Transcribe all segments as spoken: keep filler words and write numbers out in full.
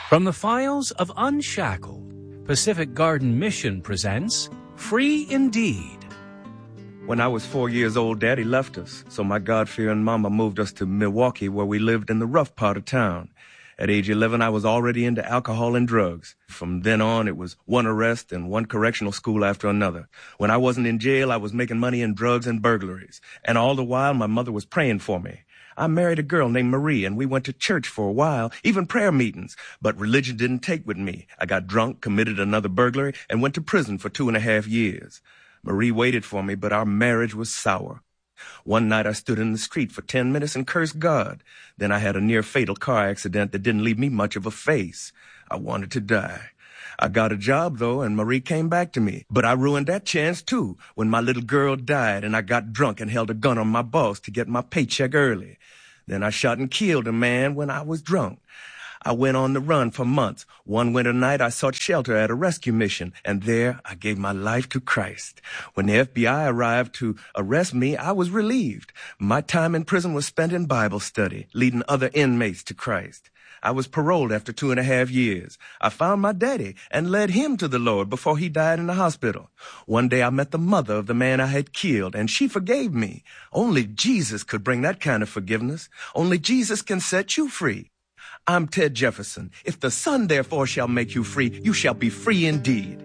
From the files of Unshackled, Pacific Garden Mission presents Free Indeed. When I was four years old, Daddy left us, so my God-fearing mama moved us to Milwaukee, where we lived in the rough part of town. At age eleven, I was already into alcohol and drugs. From then on, it was one arrest and one correctional school after another. When I wasn't in jail, I was making money in drugs and burglaries. And all the while, my mother was praying for me. I married a girl named Marie, and we went to church for a while, even prayer meetings. But religion didn't take with me. I got drunk, committed another burglary, and went to prison for two and a half years. Marie waited for me, but our marriage was sour. One night I stood in the street for ten minutes and cursed God. Then I had a near-fatal car accident that didn't leave me much of a face. I wanted to die. I got a job, though, and Marie came back to me. But I ruined that chance, too, when my little girl died and I got drunk and held a gun on my boss to get my paycheck early. Then I shot and killed a man when I was drunk. I went on the run for months. One winter night, I sought shelter at a rescue mission, and there I gave my life to Christ. When the F B I arrived to arrest me, I was relieved. My time in prison was spent in Bible study, leading other inmates to Christ. I was paroled after two and a half years. I found my daddy and led him to the Lord before he died in the hospital. One day I met the mother of the man I had killed, and she forgave me. Only Jesus could bring that kind of forgiveness. Only Jesus can set you free. I'm Ted Jefferson. If the Son therefore shall make you free, you shall be free indeed.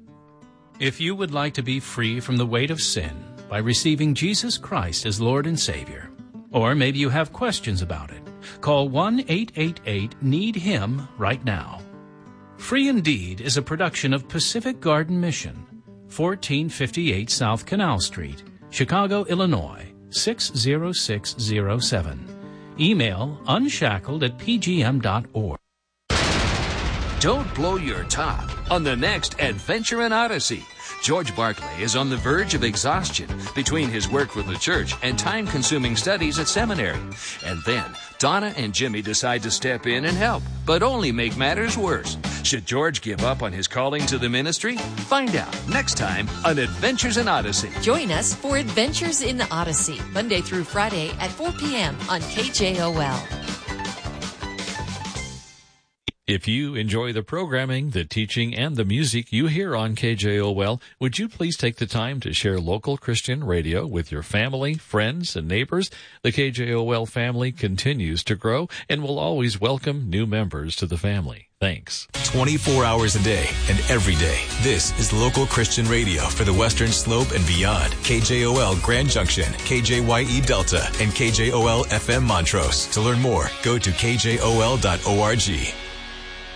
If you would like to be free from the weight of sin by receiving Jesus Christ as Lord and Savior, or maybe you have questions about it, call one eight eight eight need him right now. Free Indeed is a production of Pacific Garden Mission, fourteen fifty-eight South Canal Street, Chicago, Illinois, six zero six zero seven. Email unshackled at p g m dot org. Don't blow your top on the next Adventure in Odyssey. George Barclay is on the verge of exhaustion between his work with the church and time-consuming studies at seminary. And then Donna and Jimmy decide to step in and help, but only make matters worse. Should George give up on his calling to the ministry? Find out next time on Adventures in Odyssey. Join us for Adventures in Odyssey, Monday through Friday at four p.m. on K J O L. If you enjoy the programming, the teaching, and the music you hear on K J O L, would you please take the time to share local Christian radio with your family, friends, and neighbors? The K J O L family continues to grow and will always welcome new members to the family. Thanks. twenty-four hours a day and every day. This is local Christian radio for the Western Slope and beyond. K J O L Grand Junction, K J Y E Delta, and K J O L F M Montrose. To learn more, go to k j o l dot org.